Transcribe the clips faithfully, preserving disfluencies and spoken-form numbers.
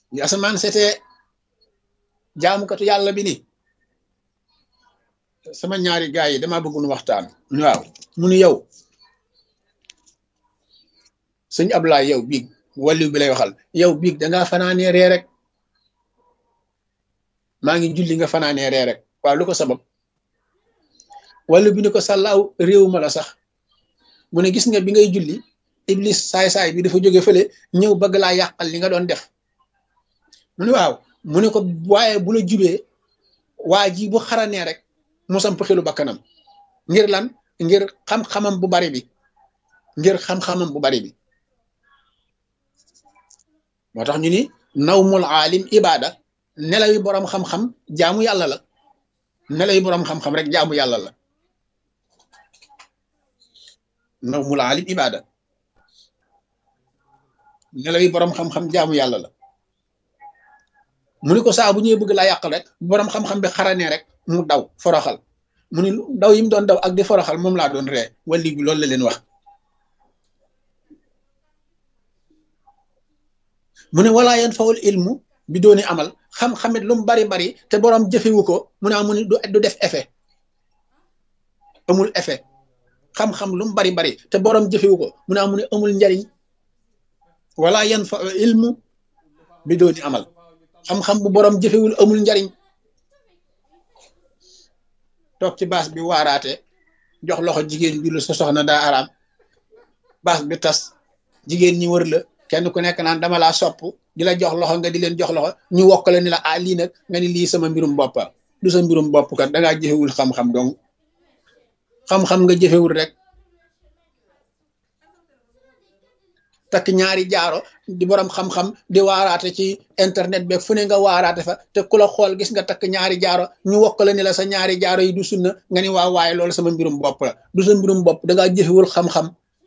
li asamaan seetee jaamukatu yàlla bi ni sama ñaari gaay yi damaa bëgg nu waxtaan waaw mu ni yow sëñ Ablaay yow biig wàllu bi lay waxal yow biig dangaa fanaanee ree rek maa ngi julli nga fanaanee ree rek waaw lu ko sabab wàllu bi ni ko sàllaaw réew ma la sax mu ne gis nga bi ngay julli iblis saay-saay bi dafa jóge fële ñëw bëgg laa yàqal li nga doon def mu ne waaw mu ne ko waaye bu la jubee waa ji bu xaranee rek mu samp xelu bakkanam ngir lan ngir xam-xamam bu bari bi ngir xam-xamam bu bari bi moo tax ñu ni nawmul aalim ibada nelaw yi boroom xam-xam jaamu yàlla la nelaw yi boroom xam-xam rek jaamu yàlla la nawmul aalim ibada nelaw yi boroom xam-xam jaamu yàlla la mu ni ko saa bu ñëwee bëgg laa yàqal rek boroom xam-xam bi xaranee rek mu daw foroxal mu ni daw yi mu doon daw ak di foroxal moom laa doon ree wali bi loolu la leen wax mu ne walaa yan fawul ilmu bi dooni amal xam-xamit lu mu bari bari te boroom jëfewu ko mu ne mu ni du def effet amul effet xam-xam lu mu bari bari te boroom jëfewu ko mu ne mu ne amul njariñ walaa yan fawul ilmu bi dooni amal xam-xam bu boroom jëfewul amul njariñ toog ci baas bi waaraate jox loxo jigéen jullu sa soxna daa araam baas bi tas jigéen ñi wër la kenn ku nekk naan dama laa sopp di la jox loxo nga di leen jox loxo ñu wokkale ni la ah lii nag nga ni lii sama mbirum boppa du sa mbirum bopp kat dangaa jëfewul xam-xam donc xam-xam nga jëfewul rek takk ñaari jaaro di borom xam-xam di waaraate ci internet beeg fu ne nga waaraate fa te ku la xool gis nga takk ñaari jaaro ñu wokkale ni la sa ñaari jaaro yi du sunna nga ni waa waaye loolu sama mbirum bopp la du sa mbirum bopp dangaa jëfewul xam-xam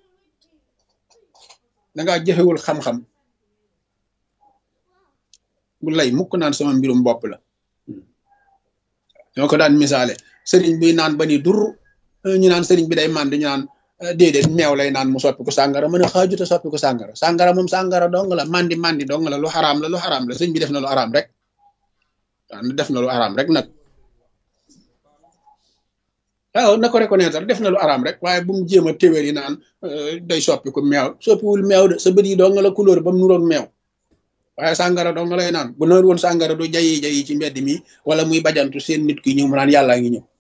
dangaa jëfewul xam-xam bu lay mukk naan sama mbirum bopp la ñoo ko daan misaale sëriñ bi naan ba ni dur ñu naan sëriñ bi day mànd ñu naan déedéet meew lay naan mu soppi ko sàngara mën a xaajuta soppi ko sàngara sàngara moom sàngara dong la mandi mandi dong la lu xaraam la lu xaraam la sëñ bi def na lu xaraam rek waaw def na lu xaraam rek nag waaw na ko reconnaître def na lu xaraam rek waaye bu mu jéem a téwéer yi naan day soppi ko meew soppiwul meew de sa bët yi dong la couleur ba mu nuroog meew waaye sàngara dong lay naan bu noor woon sàngara du jayi jayi ci mbedd mi wala muy bajantu seen nit ki ñëw mu naan yàllaa ngi ñëw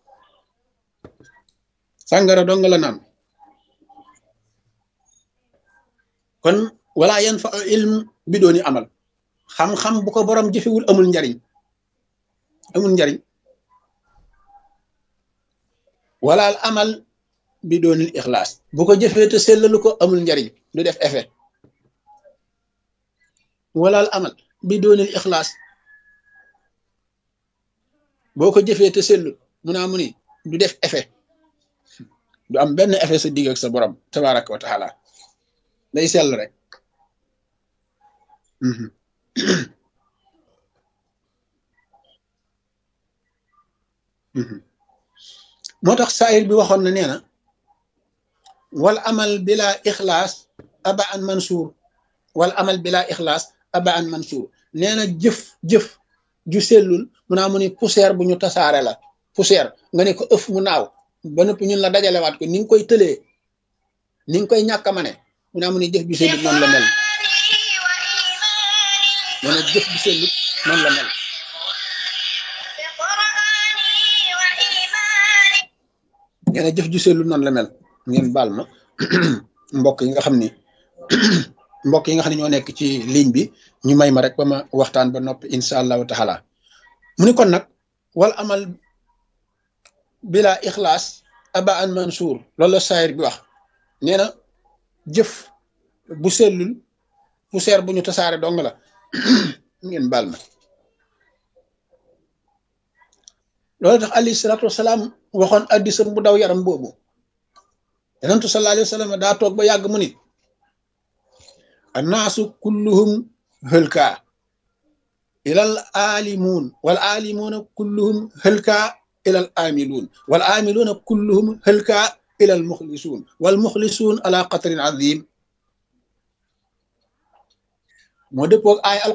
sàngara dong la naan kon wala yan fa ilm bi dooni amal xam-xam bu ko borom jëfewul amul njariñ amul njariñ wala al amal bi doonil ixlaas bu ko jëfee te sellalu ko amul njariñ du def effet wala al amal bi doonil ixlaas boo ko jëfee te sellut mu naa mu ni du def effet du am benn effet sa digg ak sa borom tabaraka wa taala day sell rek moo tax saayir bi waxoon na nee na wal amal bila ixlaas aba an mansuur wal amal bila ixlaas aba an mansuur nee na jëf jëf ju sellul mu naa mu ni poussière bu ñu tasaare la poussière nga ne ko ëf mu naaw ba noppi ñun la dajalewaat ko ni nga koy tëlee ni nga koy ñàkk a mane mu naa mu ni jëf ju sellut noonu la mel nee na jëf ju sellut noonu la mel nee na jëf ju sellut noonu la mel ngeen baal ma mbokk yi nga xam ni mbokk yi nga xam ne ñoo nekk ci ligne bi ñu may ma rek ba ma waxtaan ba noppi insha allahu taala mu ni kon nag wal amal bila ixlaas aba an mansuur loolu la saayir bi wax nee na jëf bu sellul poussière bu ñu tasaare dong la ngeen baal ma loolu tax alayhi salaatu wasalaam waxoon addisam bu daw yaram boobu yonentu sallallahu alayhi wa sallam daa toog ba yàgg mu ni annaasu kulluhum hëlka ilal aalimuun wal aalimuuna kulluhum hëlka ilal aamiluun wal aamiluuna kulluhum hëlka ilal muxlisuun wal muxlisuun ala qatrin azim moo dëppoog ay